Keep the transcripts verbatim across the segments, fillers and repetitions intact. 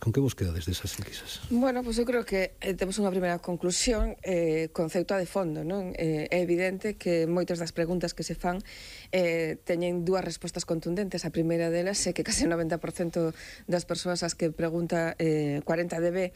Con que vos quedades desas enquisas? Bueno, pois pues eu creo que eh, temos unha primeira conclusión, eh, concepto de fondo, non? Eh, é evidente que moitas das preguntas que se fan eh, teñen dúas respostas contundentes. A primeira delas é que case o noventa por cento das persoas ás que pregunta eh, cuarenta D B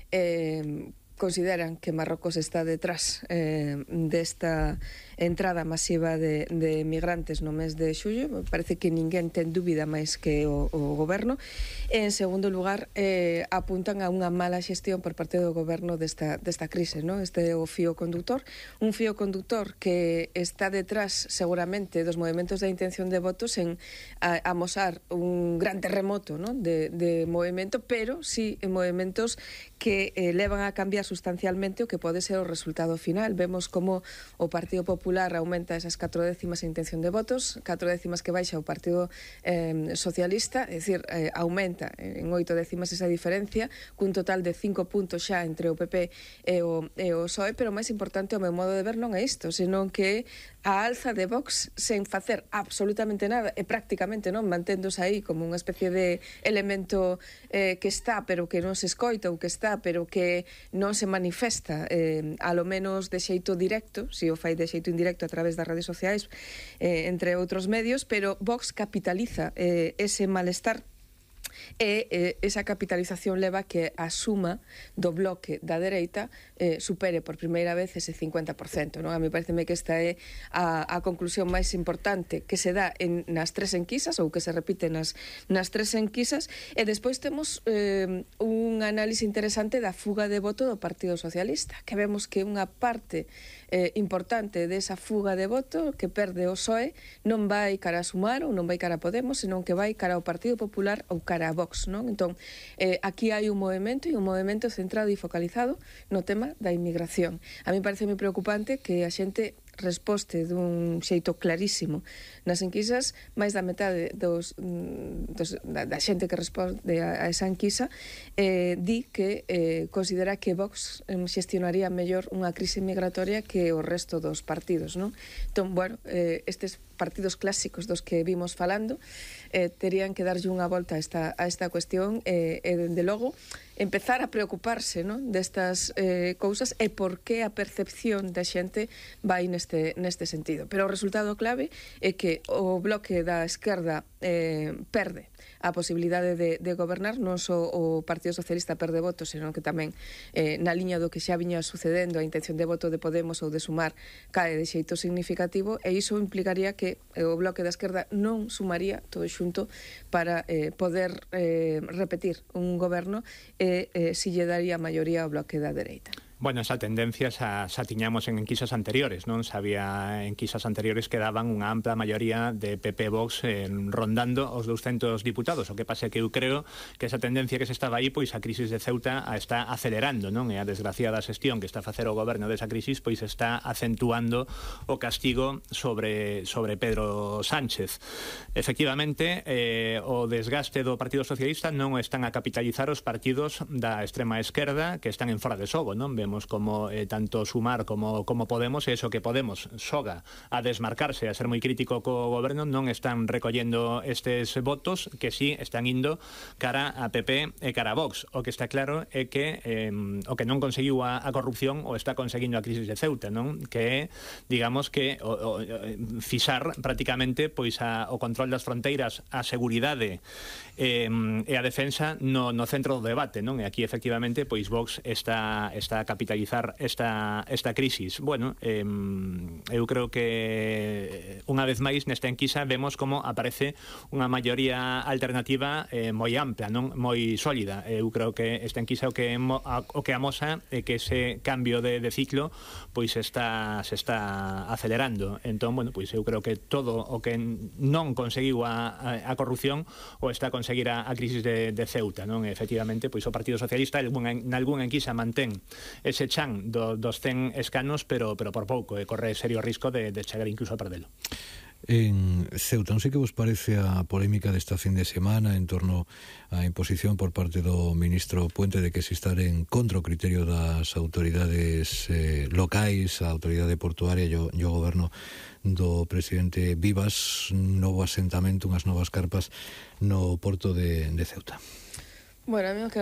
eh, consideran que Marrocos está detrás eh, desta entrada masiva de, de migrantes no mes de xullo. Parece que ninguén ten dúbida máis que o, o goberno. E, en segundo lugar, eh, apuntan a unha mala xestión por parte do goberno desta, desta crise, ¿no? Este é o fío conductor, un fío conductor que está detrás seguramente dos movimentos de intención de votos en a, amosar un gran terremoto, ¿no? de, de movimento, pero sí en movimentos que eh, levan a cambiar sustancialmente o que pode ser o resultado final. Vemos como o Partido Popular aumenta esas catro décimas en intención de votos, catro décimas que baixa o Partido eh, Socialista, é dicir, eh, aumenta en oito décimas esa diferencia, cun total de cinco puntos xa entre o P P e o, e o P S O E, pero máis importante, o meu modo de ver, non é isto, senón que a alza de Vox sen facer absolutamente nada, e prácticamente non manténdose aí como unha especie de elemento eh, que está, pero que non se escoita, ou que está, pero que non se manifesta, eh, a lo menos de xeito directo, si o fai de xeito indirecto a través das redes sociais, eh, entre outros medios, pero Vox capitaliza eh, ese malestar e eh, esa capitalización leva que a suma do bloque da dereita eh, supere por primeira vez ese cincuenta por cento, non? A mí pareceme que esta é a, a conclusión máis importante que se dá en, nas tres enquisas, ou que se repite nas, nas tres enquisas, e despois temos eh, un análise interesante da fuga de voto do Partido Socialista, que vemos que unha parte eh, importante desa fuga de voto que perde o P S O E non vai cara a Sumar ou non vai cara a Podemos, senón que vai cara ao Partido Popular ou cara a Vox, non? Entón, eh, aquí hai un movimento e un movimento centrado e focalizado no tema da inmigración. A mí parece moi preocupante que a xente resposte dun xeito clarísimo nas enquisas. Máis da metade dos, dos, da, da xente que responde a, a esa enquisa eh, di que eh, considera que Vox eh, xestionaría mellor unha crise migratoria que o resto dos partidos, non? Entón, bueno, eh, estes partidos clásicos dos que vimos falando eh, terían que darlle unha volta a esta, a esta cuestión e, eh, dende logo, empezar a preocuparse, non? Destas eh, cousas e por que a percepción da xente vai neste, neste sentido. Pero o resultado clave é que o bloque da esquerda eh, perde a posibilidade de, de gobernar, non só o Partido Socialista perde votos, senón que tamén eh, na liña do que xa viña sucedendo, a intención de voto de Podemos ou de Sumar cae de xeito significativo, e iso implicaría que o bloque da esquerda non sumaría todo xunto para eh, poder eh, repetir un goberno e eh, si lle daría maioría ao bloque da dereita. Bueno, esa tendencia xa, xa tiñamos en enquisas anteriores, non? Xa había enquisas anteriores que daban unha ampla maioría de P P Vox eh, rondando os douscentos diputados. O que pasa é que eu creo que esa tendencia que se estaba aí, pois a crisis de Ceuta a está acelerando, non? E a desgraciada xestión que está a facer o goberno desa crisis, pois está acentuando o castigo sobre, sobre Pedro Sánchez. Efectivamente, eh, o desgaste do Partido Socialista non están a capitalizar os partidos da extrema esquerda que están en fora de xogo, non? Vemos como eh, tanto Sumar como, como Podemos, e eso que Podemos xoga a desmarcarse, a ser moi crítico co goberno, non están recollendo estes votos que sí están indo cara a P P e cara a Vox. O que está claro é que eh, o que non conseguiu a, a corrupción o está conseguindo a crisis de Ceuta, non? Que é, digamos que o, o, fixar prácticamente pois a, o control das fronteiras, a seguridade eh, e a defensa no, no centro do debate, non? E aquí efectivamente pois Vox está está a capitalizar esta, esta crisis. Bueno, eh, eu creo que unha vez máis nesta enquisa vemos como aparece unha maioría alternativa eh, moi ampla, non moi sólida. Eu creo que esta enquisa o que, o que amosa é que ese cambio de, de ciclo pois está, se está acelerando. Entón, bueno, pois eu creo que todo o que non conseguiu a, a, a corrupción o está a conseguir a, a crisis de, de Ceuta, non? E, efectivamente, pois o Partido Socialista en algunha enquisa mantén ese chan do, dos cen escanos, pero, pero por pouco, e corre serio risco de, de chegar incluso a perdelo. En Ceuta, non sei que vos parece a polémica desta fin de semana en torno á imposición por parte do ministro Puente de que se estar en contra o criterio das autoridades eh, locais, a autoridade portuaria e o, e o goberno do presidente Vivas, novo asentamento, unhas novas carpas no porto de, de Ceuta. Bueno, a mí o que